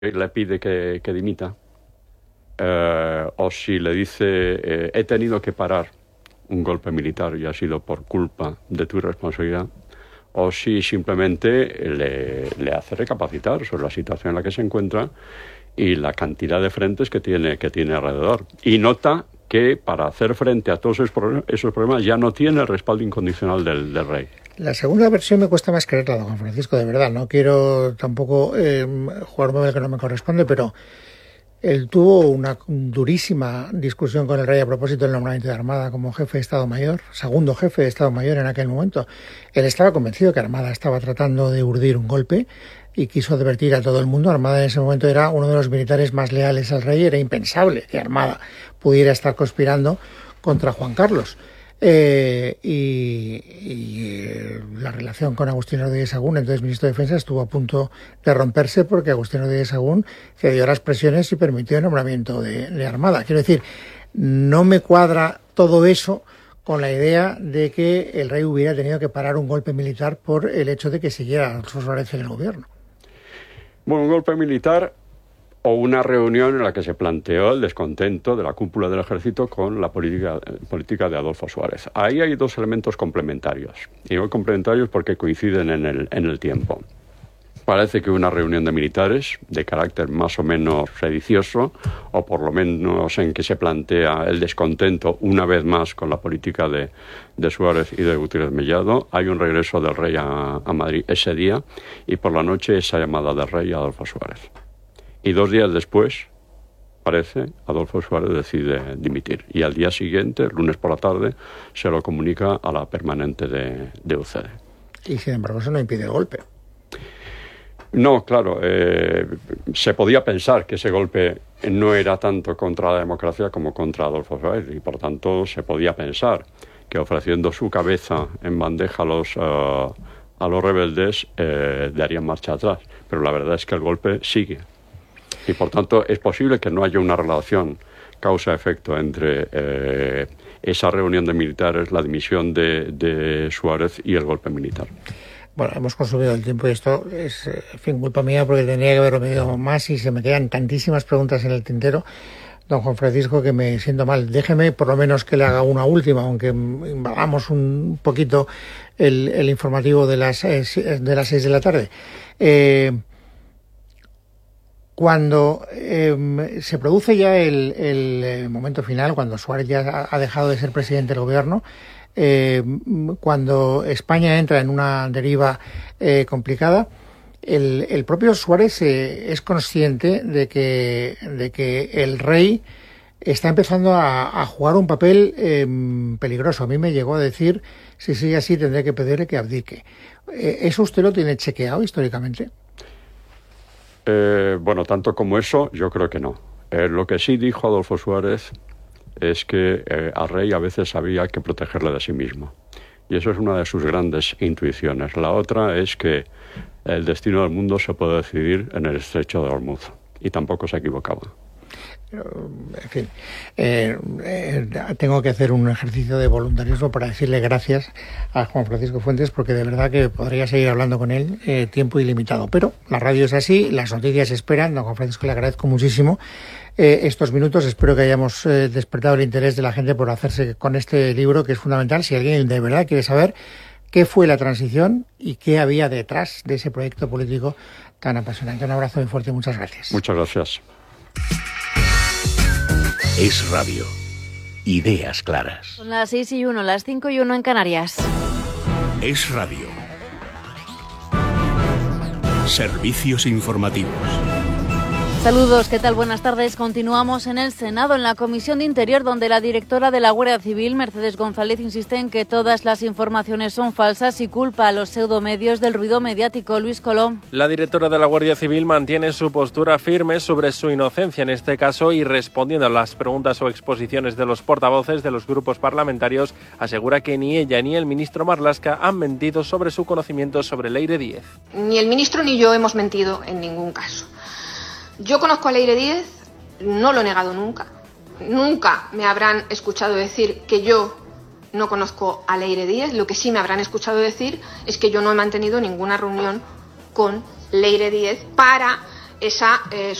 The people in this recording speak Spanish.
le pide que dimita, o si le dice he tenido que parar un golpe militar y ha sido por culpa de tu irresponsabilidad, o si simplemente le hace recapacitar sobre la situación en la que se encuentra y la cantidad de frentes que tiene alrededor. Y nota que para hacer frente a todos esos problemas ya no tiene el respaldo incondicional del rey. La segunda versión me cuesta más creerla, don Juan Francisco, de verdad. No quiero tampoco jugarme el que no me corresponde, pero él tuvo una durísima discusión con el rey a propósito del nombramiento de Armada como jefe de Estado Mayor, segundo jefe de Estado Mayor en aquel momento. Él estaba convencido que Armada estaba tratando de urdir un golpe y quiso advertir a todo el mundo. Armada en ese momento era uno de los militares más leales al rey. Era impensable que Armada pudiera estar conspirando contra Juan Carlos. La relación con Agustín Rodríguez Sagún, entonces ministro de Defensa, estuvo a punto de romperse porque Agustín Rodríguez Sagún cedió a las presiones y permitió el nombramiento de Armada. Quiero decir, no me cuadra todo eso con la idea de que el rey hubiera tenido que parar un golpe militar por el hecho de que siguiera Adolfo Suárez en el gobierno. Bueno, un golpe militar o una reunión en la que se planteó el descontento de la cúpula del ejército con la política de Adolfo Suárez. Ahí hay dos elementos complementarios. Y digo complementarios porque coinciden en el tiempo. Parece que una reunión de militares de carácter más o menos sedicioso, o por lo menos en que se plantea el descontento una vez más con la política de Suárez y de Gutiérrez Mellado. Hay un regreso del rey a Madrid ese día y por la noche esa llamada del rey a Adolfo Suárez. Y 2 días después, parece, Adolfo Suárez decide dimitir. Y al día siguiente, el lunes por la tarde, se lo comunica a la permanente de UCD. Y sin embargo eso no impide el golpe. No, claro, se podía pensar que ese golpe no era tanto contra la democracia como contra Adolfo Suárez. Y por tanto se podía pensar que ofreciendo su cabeza en bandeja a los rebeldes darían marcha atrás. Pero la verdad es que el golpe sigue. Y por tanto es posible que no haya una relación causa-efecto entre esa reunión de militares, la dimisión de Suárez y el golpe militar. Bueno, hemos consumido el tiempo y esto es, en fin, culpa mía porque tendría que haberlo medido más y se me quedan tantísimas preguntas en el tintero, don Juan Francisco, que me siento mal. Déjeme por lo menos que le haga una última, aunque invadamos un poquito el informativo de las 6 de la tarde. Cuando se produce ya el momento final, cuando Suárez ya ha dejado de ser presidente del gobierno, cuando España entra en una deriva complicada, el propio Suárez es consciente de que el rey está empezando a jugar un papel peligroso. A mí me llegó a decir, si sigue así tendré que pedirle que abdique. ¿Eso usted lo tiene chequeado históricamente? Bueno, tanto como eso, yo creo que no. Lo que sí dijo Adolfo Suárez es que al rey a veces había que protegerle de sí mismo. Y eso es una de sus grandes intuiciones. La otra es que el destino del mundo se puede decidir en el estrecho de Hormuz. Y tampoco se equivocaba. En fin, tengo que hacer un ejercicio de voluntarismo para decirle gracias a Juan Francisco Fuentes, porque de verdad que podría seguir hablando con él tiempo ilimitado, pero la radio es así, las noticias esperan. Don Juan Francisco, le agradezco muchísimo estos minutos. Espero que hayamos despertado el interés de la gente por hacerse con este libro, que es fundamental si alguien de verdad quiere saber qué fue la transición y qué había detrás de ese proyecto político tan apasionante. Un abrazo muy fuerte, muchas gracias. Muchas gracias. Es Radio. Ideas claras. Son las 6:01, las 5:01 en Canarias. Es Radio. Servicios informativos. Saludos, ¿qué tal? Buenas tardes. Continuamos en el Senado, en la Comisión de Interior, donde la directora de la Guardia Civil, Mercedes González, insiste en que todas las informaciones son falsas y culpa a los pseudomedios del ruido mediático. Luis Colom. La directora de la Guardia Civil mantiene su postura firme sobre su inocencia en este caso y, respondiendo a las preguntas o exposiciones de los portavoces de los grupos parlamentarios, asegura que ni ella ni el ministro Marlaska han mentido sobre su conocimiento sobre Leire Díez. Ni el ministro ni yo hemos mentido en ningún caso. Yo conozco a Leire Díez, no lo he negado nunca. Nunca me habrán escuchado decir que yo no conozco a Leire Díez. Lo que sí me habrán escuchado decir es que yo no he mantenido ninguna reunión con Leire Díez para esa